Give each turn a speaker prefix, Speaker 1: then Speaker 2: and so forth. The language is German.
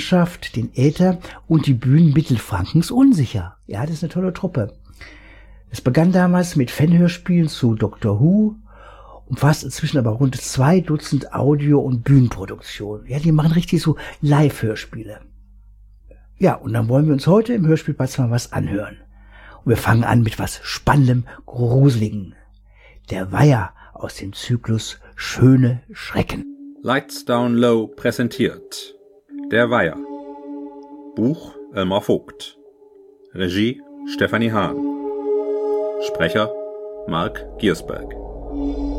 Speaker 1: den Äther und die Bühnen Mittelfrankens unsicher. Ja, das ist eine tolle Truppe. Es begann damals mit Fanhörspielen zu Doctor Who, umfasst inzwischen aber rund 2 Dutzend Audio- und Bühnenproduktionen. Ja, die machen richtig so Live-Hörspiele. Ja, und dann wollen wir uns heute im Hörspielplatz mal was anhören. Und wir fangen an mit was Spannendem, Gruseligem. Der Weiher aus dem Zyklus Schöne Schrecken.
Speaker 2: Lights Down Low präsentiert Der Weiher. Buch Elmar Vogt. Regie Stefanie Hahn. Sprecher Mark Giersberg.